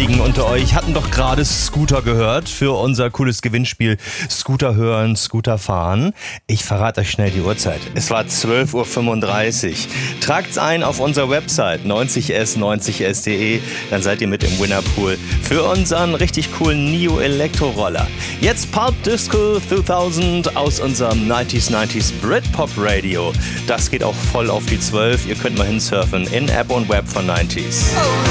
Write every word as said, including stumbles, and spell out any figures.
diejenigen unter euch hatten doch gerade Scooter gehört für unser cooles Gewinnspiel Scooter hören, Scooter fahren. Ich verrate euch schnell die Uhrzeit. Es war zwölf Uhr fünfunddreißig. Tragt's ein auf unserer Website neunzig s neunzig s punkt de, dann seid ihr mit im Winnerpool für unseren richtig coolen Neo Elektro-Roller. Jetzt Pulp Disco zweitausend aus unserem neunziger neunziger Britpop Radio. Das geht auch voll auf die zwölf. Ihr könnt mal hinsurfen in App und Web von neunziger.